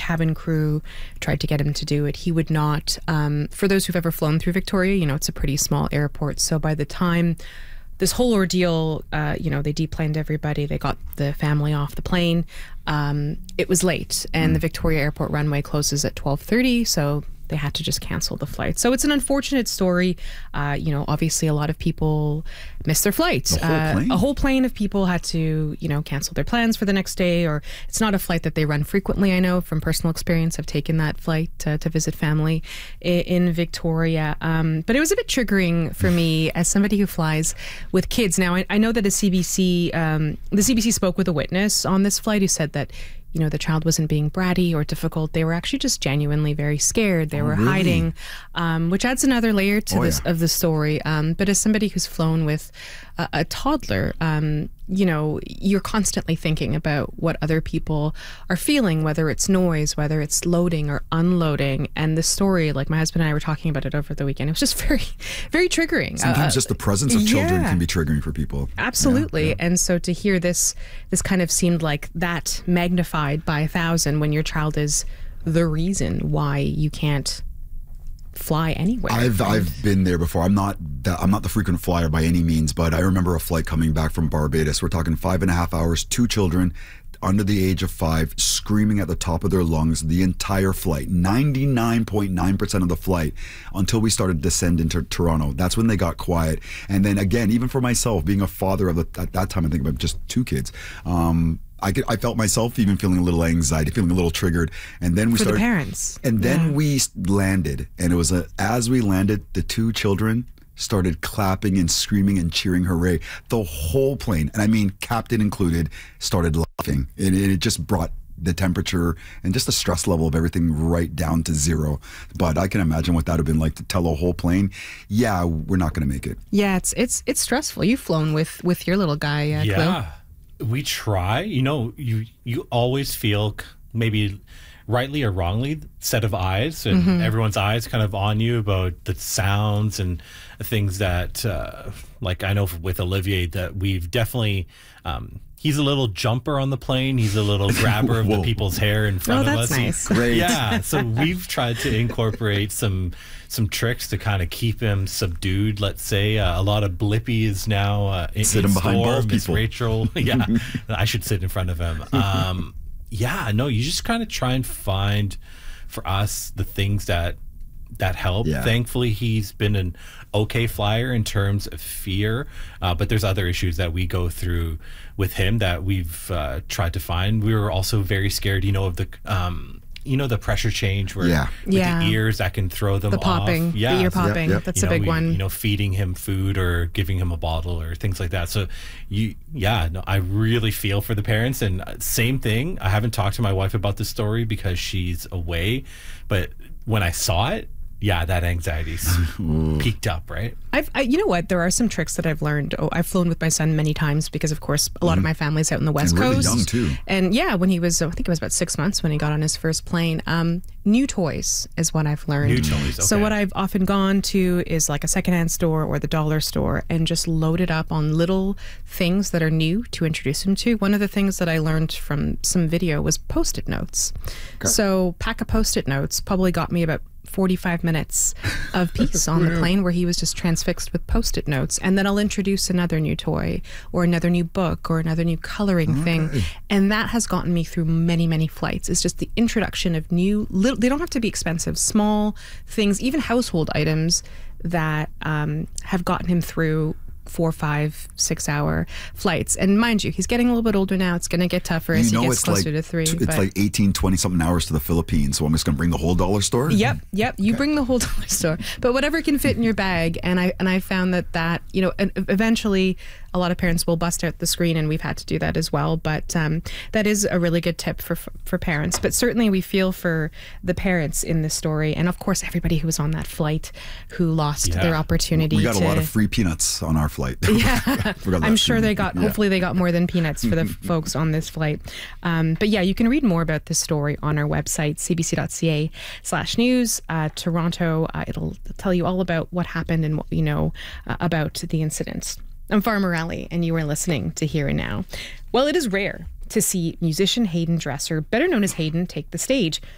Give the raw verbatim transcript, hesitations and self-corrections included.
cabin crew tried to get him to do it. He would not. Um, for those who've ever flown through Victoria, you know, it's a pretty small airport. So by the time this whole ordeal, uh, you know, they deplaned everybody, they got the family off the plane, um, it was late, and mm. the Victoria Airport runway closes at twelve thirty, so they had to just cancel the flight. So it's an unfortunate story. Uh, you know, obviously a lot of people missed their flights. The whole uh, plane? A whole plane of people had to, you know, cancel their plans for the next day, or it's not a flight that they run frequently. I know from personal experience, I've taken that flight to, to visit family in, in Victoria. Um, but it was a bit triggering for me as somebody who flies with kids. Now, I, I know that the C B C, um, the C B C spoke with a witness on this flight who said that, you know, the child wasn't being bratty or difficult. They were actually just genuinely very scared. They Oh, were really? hiding, um, which adds another layer to Oh, this yeah. of the story. Um, but as somebody who's flown with a, a toddler, um, you know, you're constantly thinking about what other people are feeling, whether it's noise, whether it's loading or unloading. And the story, like my husband and I were talking about it over the weekend, it was just very, very triggering. Sometimes Uh, just the presence of children yeah. can be triggering for people. Absolutely. Yeah, yeah. And so to hear this, this kind of seemed like that magnified by a thousand when your child is the reason why you can't fly anywhere. I've I've been there before. I'm not that, I'm not the frequent flyer by any means, but I remember a flight coming back from Barbados. We're talking five and a half hours, two children under the age of five, screaming at the top of their lungs the entire flight, ninety-nine point nine percent of the flight, until we started to descend into Toronto. That's when they got quiet. And then again, even for myself, being a father of, a, at that time, I think about just two kids, um, I could, I felt myself even feeling a little anxiety, feeling a little triggered. And then we For started. the parents. And then Yeah. we landed, and it was a, as we landed, the two children started clapping and screaming and cheering hooray. The whole plane, and I mean captain included, started laughing. And it, it just brought the temperature and just the stress level of everything right down to zero. But I can imagine what that would have been like to tell a whole plane, yeah, we're not going to make it. Yeah, it's it's it's stressful. You've flown with with your little guy, uh, Khalil. Yeah, we try. You know, you you always feel c- maybe rightly or wrongly set of eyes, and Mm-hmm. everyone's eyes kind of on you about the sounds and things that, uh, like I know with Olivier that we've definitely. Um, He's a little jumper on the plane. He's a little grabber of the Whoa. people's hair in front Oh, of that's us. He- nice. Great. Yeah, so we've tried to incorporate some some tricks to kind of keep him subdued. Let's say uh, a lot of Blippi is now uh, in, Sit in him behind store. both Miss people. Rachel, yeah, I should sit in front of him. Um, yeah, no, you just kind of try and find for us the things that that help. Yeah. Thankfully, he's been an okay flyer in terms of fear, uh, but there's other issues that we go through with him that we've uh, tried to find. We were also very scared, you know, of the um, you know, the pressure change where Yeah. with Yeah. the ears that can throw them The off. popping, Yeah, the ear so- popping. yep. That's you a know, big we- one. You know, feeding him food or giving him a bottle or things like that. So you, yeah, no, I really feel for the parents. And uh, same thing. I haven't talked to my wife about this story because she's away, but when I saw it, yeah, that anxiety's peaked up, right? I've, I, you know what? There are some tricks that I've learned. Oh, I've flown with my son many times because, of course, a lot of my family's out in the West And really Coast. young, too. And yeah, when he was, I think it was about six months when he got on his first plane. Um, new toys is what I've learned. New toys, So okay. what I've often gone to is like a secondhand store or the dollar store and just loaded up on little things that are new to introduce him to. One of the things that I learned from some video was Post-it notes. So pack of Post-it notes probably got me about forty-five minutes of peace on the plane where he was just transfixed with Post-it notes. And then I'll introduce another new toy or another new book or another new coloring thing. And that has gotten me through many, many flights. It's just the introduction of new, little, they don't have to be expensive, small things, even household items that um, have gotten him through four, five, six hour flights. And mind you, he's getting a little bit older now. It's going to get tougher as You know, he gets it's closer like to three. t- it's but- like eighteen, twenty something hours to the Philippines. So I'm just going to bring the whole dollar store. Yep, yep. You bring the whole dollar store, but whatever can fit in your bag. And I and I found that that you know, and eventually, a lot of parents will bust out the screen, and we've had to do that as well. But um, that is a really good tip for for parents. But certainly, we feel for the parents in this story, and of course, everybody who was on that flight who lost Yeah. their opportunity. We got to, a lot of free peanuts on our flight. Yeah, Forgot I'm that sure too. they got, Yeah. hopefully they got more than peanuts for the folks on this flight. Um, but yeah, you can read more about this story on our website, c b c dot c a slash news. Uh, Toronto, uh, it'll tell you all about what happened and what we know uh, about the incident. I'm Farmer Morelli, and you are listening to Here and Now. Well, it is rare to see musician Hayden Dresser, better known as Hayden, take the stage.